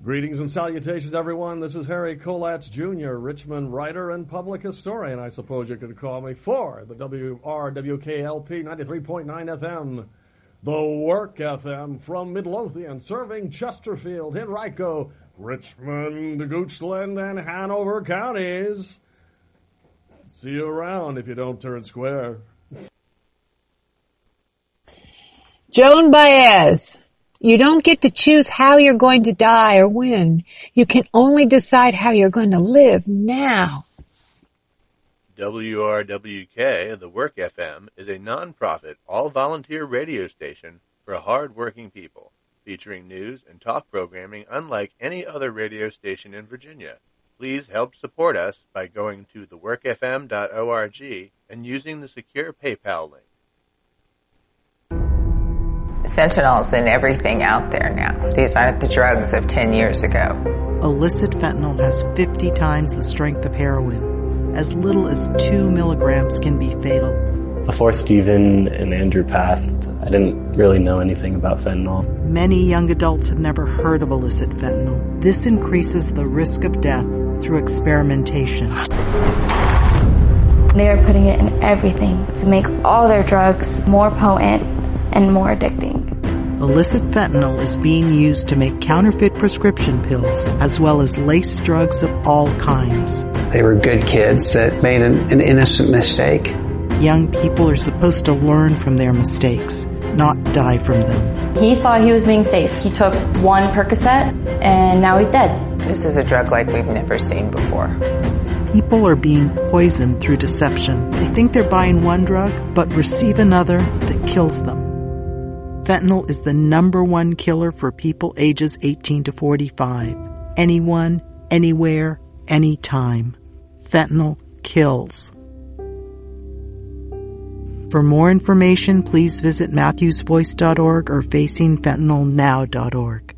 Greetings and salutations, everyone. This is Harry Kolatz, Jr., Richmond writer and public historian, I suppose you could call me, for the WRWKLP 93.9 FM, the Work FM from Midlothian, serving Chesterfield, Henrico, Richmond, Goochland, and Hanover counties. See you around if you don't turn square. Joan Baez. You don't get to choose how you're going to die or when. You can only decide how you're going to live now. WRWK, the Work FM, is a non-profit, all-volunteer radio station for hard-working people, featuring news and talk programming unlike any other radio station in Virginia. Please help support us by going to theworkfm.org and using the secure PayPal link. Fentanyl's in everything out there now. These aren't the drugs of 10 years ago. Illicit fentanyl has 50 times the strength of heroin. As little as 2 milligrams can be fatal. Before Stephen and Andrew passed, I didn't really know anything about fentanyl. Many young adults have never heard of illicit fentanyl. This increases the risk of death through experimentation. They are putting it in everything to make all their drugs more potent and more addicting. Illicit fentanyl is being used to make counterfeit prescription pills, as well as lace drugs of all kinds. They were good kids that made an innocent mistake. Young people are supposed to learn from their mistakes, not die from them. He thought he was being safe. He took one Percocet, and now he's dead. This is a drug like we've never seen before. People are being poisoned through deception. They think they're buying one drug, but receive another that kills them. Fentanyl is the #1 killer for people ages 18 to 45. Anyone, anywhere, anytime. Fentanyl kills. For more information, please visit MatthewsVoice.org or FacingFentanylNow.org.